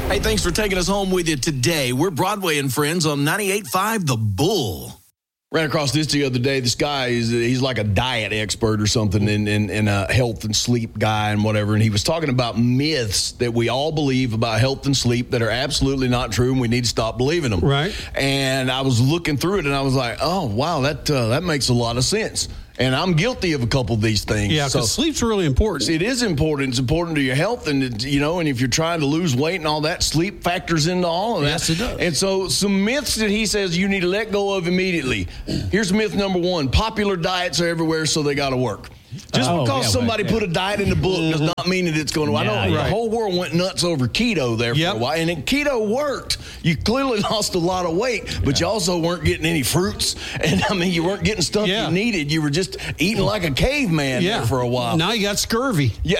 Hey, thanks for taking us home with you today. We're Broadway and Friends on 98.5 The Bull. Ran across this the other day. This guy, he's like a diet expert or something and a health and sleep guy and whatever. And he was talking about myths that we all believe about health and sleep that are absolutely not true, and we need to stop believing them. Right. And I was looking through it, and I was like, oh, wow, that makes a lot of sense. And I'm guilty of a couple of these things. Yeah, because sleep's really important. It is important. It's important to your health, and and if you're trying to lose weight and all that, sleep factors into all of that. Yes, it does. And so some myths that he says you need to let go of immediately. Here's myth number one. Popular diets are everywhere, so they got to work. Just because somebody put a diet in the book does not mean that it's going to. I know the whole world went nuts over keto there for a while, and keto worked. You clearly lost a lot of weight, but you also weren't getting any fruits, and you weren't getting stuff you needed. You were just eating like a caveman there for a while. Now you got scurvy. Yeah,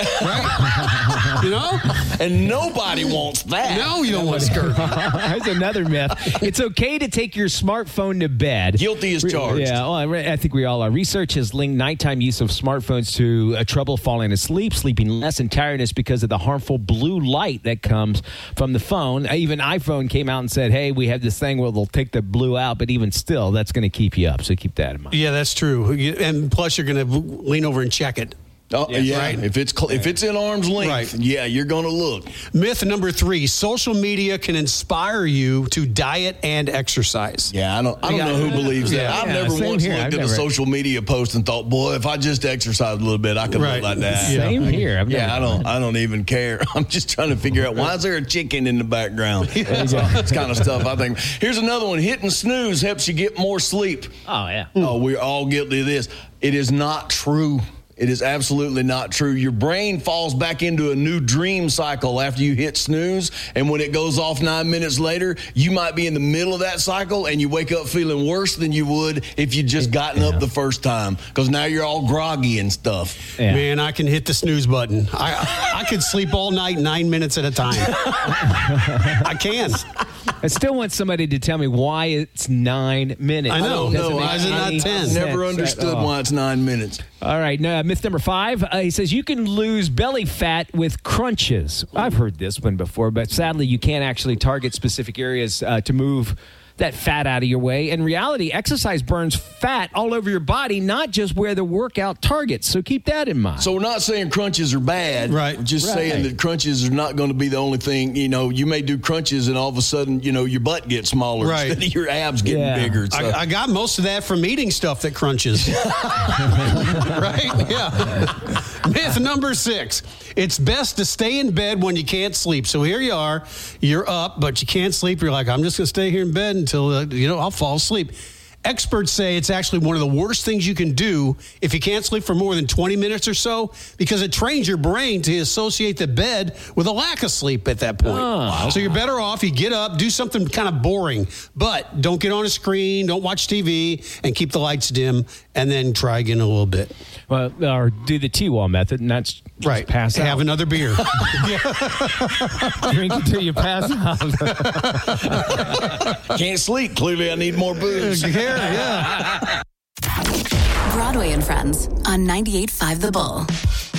right. And nobody wants that. No, you don't want scurvy. There's another myth. It's okay to take your smartphone to bed. Guilty as charged. Yeah, well, I think we all are. Research has linked nighttime use of smartphones to trouble falling asleep, sleeping less, and tiredness because of the harmful blue light that comes from the phone. Even iPhone came out and said, hey, we have this thing where they'll take the blue out, but even still, that's going to keep you up. So keep that in mind. Yeah, that's true. And plus, you're going to lean over and check it. Oh, yeah. Right. If it's in arm's length, you're going to look. Myth number 3, social media can inspire you to diet and exercise. Yeah, I don't know who believes that. I've never once looked at a social media post and thought, boy, if I just exercised a little bit, I could look like that. Same here. I don't even care. I'm just trying to figure out, why is there a chicken in the background? It's kind of stuff I think. Here's another one. Hitting snooze helps you get more sleep. Oh, yeah. Oh, we're all guilty of this. It is not true. It is absolutely not true. Your brain falls back into a new dream cycle after you hit snooze, and when it goes off 9 minutes later, you might be in the middle of that cycle, and you wake up feeling worse than you would if you'd just gotten up the first time, because now you're all groggy and stuff. Yeah. Man, I can hit the snooze button. I could sleep all night 9 minutes at a time. I can. I still want somebody to tell me why it's 9 minutes. I know. Why is it not 10? Never understood why it's 9 minutes. All right. Myth number 5. He says you can lose belly fat with crunches. I've heard this one before, but sadly you can't actually target specific areas to move that fat out of your way. In reality, exercise burns fat all over your body, not just where the workout targets. So keep that in mind. So we're not saying crunches are bad. Right. We're just saying that crunches are not going to be the only thing. You may do crunches and all of a sudden, your butt gets smaller instead of your abs getting bigger. So. I got most of that from eating stuff that crunches. Right? Yeah. Myth number 6. It's best to stay in bed when you can't sleep. So here you are. You're up, but you can't sleep. You're like, I'm just going to stay here in bed until, I'll fall asleep. Experts say it's actually one of the worst things you can do if you can't sleep for more than 20 minutes or so, because it trains your brain to associate the bed with a lack of sleep at that point. Oh. So you're better off, you get up, do something kind of boring, but don't get on a screen, don't watch TV, and keep the lights dim, and then try again a little bit. Well, or do the T-wall method, and that's right. Pass out. Have another beer. Drink until you pass out. Can't sleep. Clearly, I need more booze. Yeah. Broadway and Friends on 98.5 The Bull.